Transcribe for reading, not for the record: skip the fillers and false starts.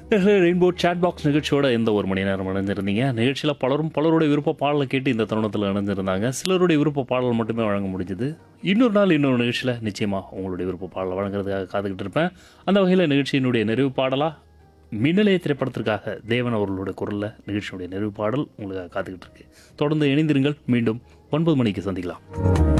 Rainbow chat box நிகழ்ச்சியோட இந்த ஒரு மணி நேரம் இணைஞ்சிருந்தீங்க. நிகழ்ச்சியில் பலரும் பலருடைய விருப்ப பாடலை கேட்டு இந்த தருணத்தில் இணைஞ்சிருந்தாங்க. சிலருடைய விருப்ப பாடல் மட்டுமே வழங்க முடிஞ்சது. இன்னொரு நாள் இன்னொரு நிகழ்ச்சியில் நிச்சயமாக உங்களுடைய விருப்ப பாடலை வழங்குறதுக்காக காத்துக்கிட்டு இருப்பேன். அந்த வகையில் நிகழ்ச்சியினுடைய நிறைவு பாடலாக மின்னலே திரைப்படத்திற்காக தேவன் அவர்களுடைய குரலில் நிகழ்ச்சியினுடைய நிறைவு பாடல் உங்களுக்காக காத்துக்கிட்டு இருக்கு. தொடர்ந்து இணைந்திருங்கள். மீண்டும் 9 மணிக்கு சந்திக்கலாம்.